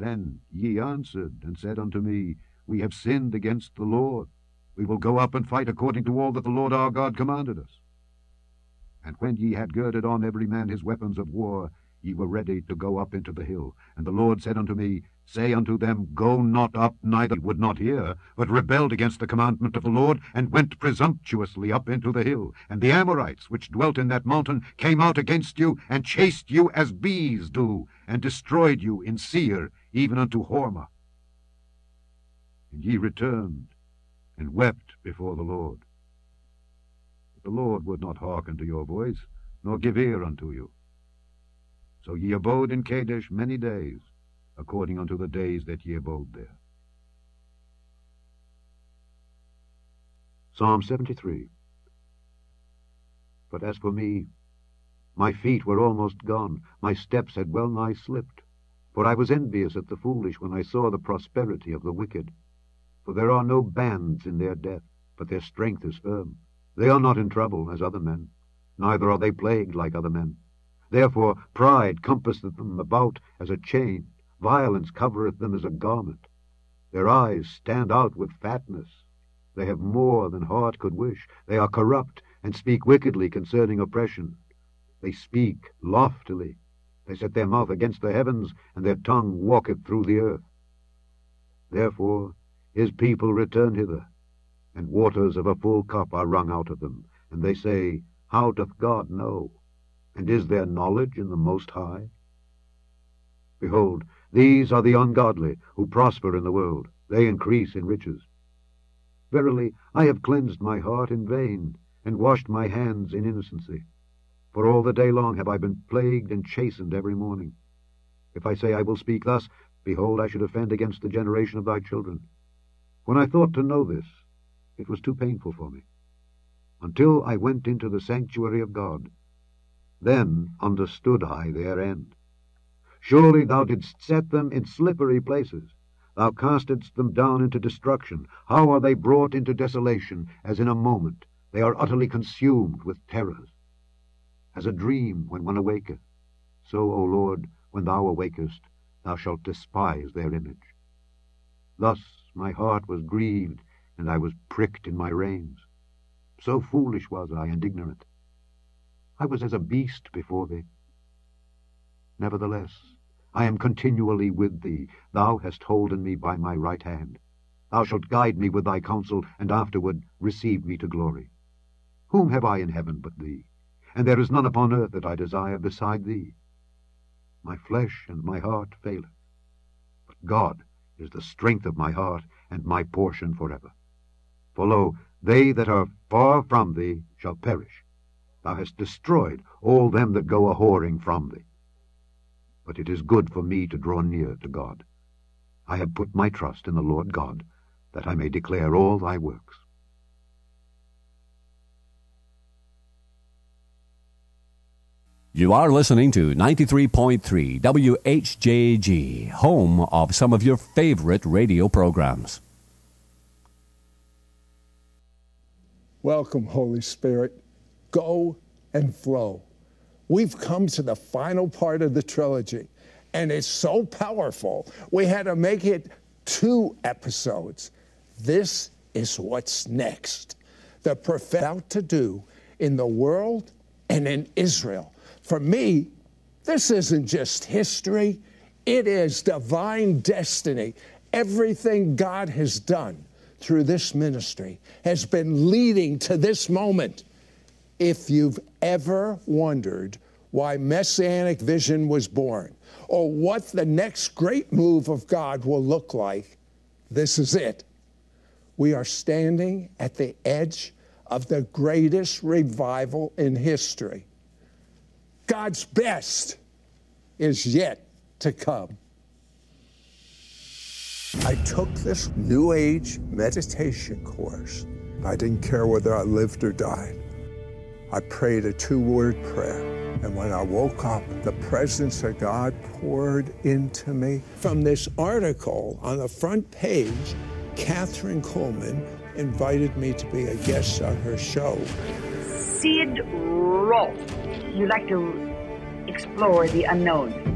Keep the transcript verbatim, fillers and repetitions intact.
Then ye answered and said unto me, We have sinned against the Lord. We will go up and fight according to all that the Lord our God commanded us. And when ye had girded on every man his weapons of war, ye were ready to go up into the hill. And the Lord said unto me, Say unto them, Go not up, neither would not hear, but rebelled against the commandment of the Lord, and went presumptuously up into the hill. And the Amorites, which dwelt in that mountain, came out against you, and chased you as bees do, and destroyed you in Seir, even unto Hormah. And ye returned, and wept before the Lord. But the Lord would not hearken to your voice, nor give ear unto you. So ye abode in Kadesh many days, according unto the days that ye abode there. Psalm seventy-three. But as for me, my feet were almost gone, my steps had well nigh slipped. For I was envious at the foolish when I saw the prosperity of the wicked. For there are no bands in their death, but their strength is firm. They are not in trouble as other men, neither are they plagued like other men. Therefore pride compasseth them about as a chain, violence covereth them as a garment. Their eyes stand out with fatness. They have more than heart could wish. They are corrupt, and speak wickedly concerning oppression. They speak loftily. They set their mouth against the heavens, and their tongue walketh through the earth. Therefore his people return hither, and waters of a full cup are wrung out of them. And they say, How doth God know? And is there knowledge in the Most High? Behold, these are the ungodly, who prosper in the world. They increase in riches. Verily, I have cleansed my heart in vain, and washed my hands in innocency. For all the day long have I been plagued and chastened every morning. If I say I will speak thus, behold, I should offend against the generation of thy children. When I thought to know this, it was too painful for me, until I went into the sanctuary of God. Then understood I their end. Surely thou didst set them in slippery places. Thou castedst them down into destruction. How are they brought into desolation, as in a moment? They are utterly consumed with terrors. As a dream when one awaketh, so, O Lord, when thou awakest, thou shalt despise their image. Thus my heart was grieved, and I was pricked in my reins. So foolish was I and ignorant. I was as a beast before thee. Nevertheless, I am continually with thee. Thou hast holden me by my right hand. Thou shalt guide me with thy counsel, and afterward receive me to glory. Whom have I in heaven but thee? And there is none upon earth that I desire beside thee. My flesh and my heart faileth, but God is the strength of my heart, and my portion forever. For lo, they that are far from thee shall perish. Thou hast destroyed all them that go a-whoring from thee. But it is good for me to draw near to God. I have put my trust in the Lord God, that I may declare all thy works. You are listening to ninety-three point three W H J G, home of some of your favorite radio programs. Welcome, Holy Spirit. Go and flow. We've come to the final part of the trilogy, and it's so powerful, we had to make it two episodes. This is what's next. The prophet out to do in the world and in Israel. For me, this isn't just history. It is divine destiny. Everything God has done through this ministry has been leading to this moment. If you've ever wondered why Messianic Vision was born, or what the next great move of God will look like, this is it. We are standing at the edge of the greatest revival in history. God's best is yet to come. I took this New Age meditation course. I didn't care whether I lived or died. I prayed a two-word prayer, and when I woke up, the presence of God poured into me. From this article on the front page, Catherine Coleman invited me to be a guest on her show. Sid Roth. You like to explore the unknown.